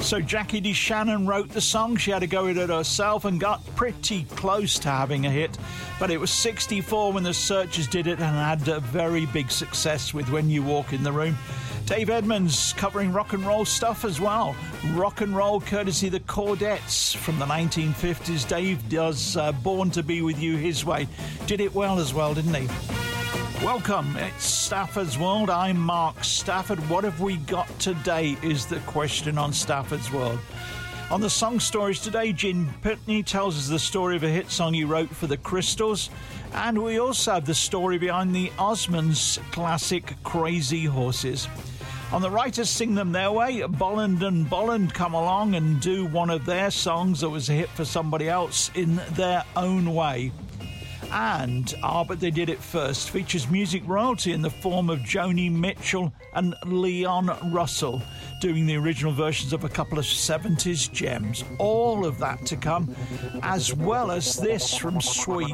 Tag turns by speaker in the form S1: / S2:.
S1: So Jackie DeShannon wrote the song. She had to go with it herself and got pretty close to having a hit. But it was 64 when the Searchers did it and had a very big success with When You Walk in the Room. Dave Edmunds covering rock and roll stuff as well. Rock and roll courtesy the Chordettes from the 1950s. Dave does Born to Be With You his way. Did it well as well, didn't he? Welcome, it's Stafford's World. I'm Mark Stafford. What have we got today is the question on Stafford's World. On the song stories today, Gene Pitney tells us the story of a hit song he wrote for the Crystals. And we also have the story behind the Osmonds' classic Crazy Horses. On the Writers Sing Them Their Way, Bolland and Bolland come along and do one of their songs that was a hit for somebody else in their own way. And But They Did It First features music royalty in the form of Joni Mitchell and Leon Russell doing the original versions of a couple of 70s gems. All of that to come, as well as this from Sweet.